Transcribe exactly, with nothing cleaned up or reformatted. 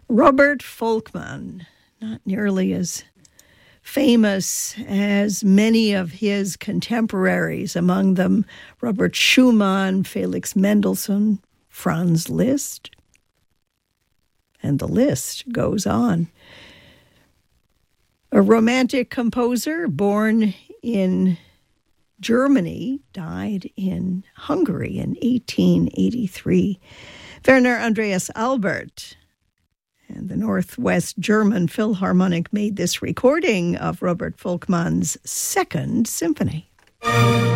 Robert Volkmann, not nearly as famous as many of his contemporaries, among them Robert Schumann, Felix Mendelssohn, Franz Liszt, and the list goes on. A romantic composer born in Germany, died in Hungary in eighteen eighty-three. Werner Andreas Albert and the Northwest German Philharmonic made this recording of Robert Volkmann's Second Symphony.